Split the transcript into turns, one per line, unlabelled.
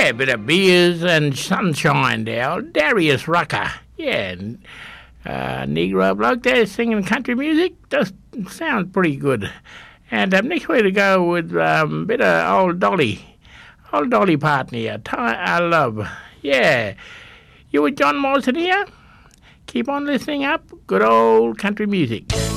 Yeah, a bit of beers and sunshine now. Darius Rucker. Yeah, Negro bloke there singing country music. Just sounds pretty good. And next week to go with a bit of old Dolly Parton here. I love. Yeah. You with John Morrison here? Keep on listening up. Good old country music.